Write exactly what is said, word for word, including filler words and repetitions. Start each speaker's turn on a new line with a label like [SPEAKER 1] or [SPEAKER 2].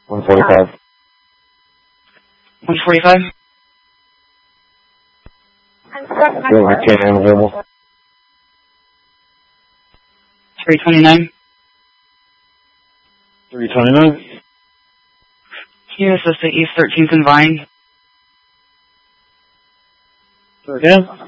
[SPEAKER 1] one forty-five.
[SPEAKER 2] one forty-five?
[SPEAKER 1] Yeah, I can't am available.
[SPEAKER 2] three twenty-nine?
[SPEAKER 1] three twenty-nine?
[SPEAKER 2] Yes, that's the East thirteenth and Vine.
[SPEAKER 1] So again?